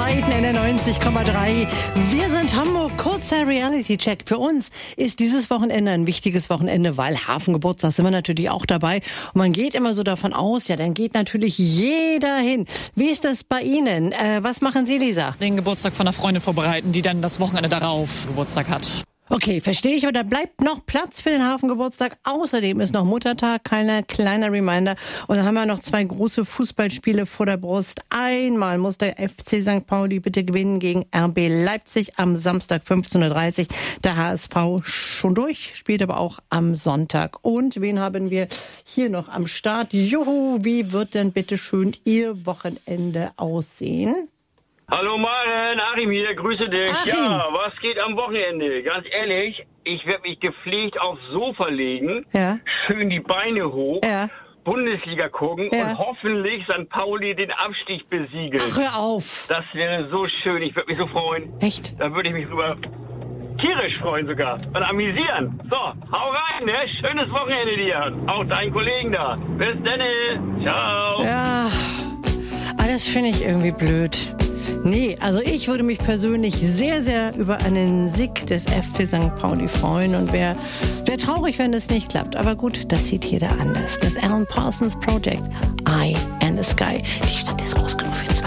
Zeiten in der 90,3. Wir sind Hamburg, kurzer Reality-Check. Für uns ist dieses Wochenende ein wichtiges Wochenende, weil Hafengeburtstag sind wir natürlich auch dabei. Und man geht immer so davon aus, ja, dann geht natürlich jeder hin. Wie ist das bei Ihnen? Was machen Sie, Lisa? Den Geburtstag von einer Freundin vorbereiten, die dann das Wochenende darauf Geburtstag hat. Okay, verstehe ich, aber da bleibt noch Platz für den Hafengeburtstag. Außerdem ist noch Muttertag, kleiner Reminder. Und dann haben wir noch 2 große Fußballspiele vor der Brust. Einmal muss der FC St. Pauli bitte gewinnen gegen RB Leipzig am Samstag 15:30 Uhr. Der HSV schon durch, spielt aber auch am Sonntag. Und wen haben wir hier noch am Start? Juhu, wie wird denn bitte schön Ihr Wochenende aussehen? Hallo Maren, Achim hier, grüße dich. Achim. Ja, was geht am Wochenende? Ganz ehrlich, ich werde mich gepflegt aufs Sofa legen, Ja. schön die Beine hoch, Ja. Bundesliga gucken Ja. und hoffentlich St. Pauli den Abstieg besiegeln. Ach, hör auf. Das wäre so schön, ich würde mich so freuen. Echt? Da würde ich mich drüber tierisch freuen sogar und amüsieren. So, hau rein, ne? Schönes Wochenende dir. Auch deinen Kollegen da. Bis dann. Ciao. Ja, aber das finde ich irgendwie blöd. Nee, also ich würde mich persönlich sehr, sehr über einen Sieg des FC St. Pauli freuen und wäre traurig, wenn das nicht klappt. Aber gut, das sieht jeder anders. Das Alan Parsons Project, Eye and the Sky. Die Stadt ist groß genug für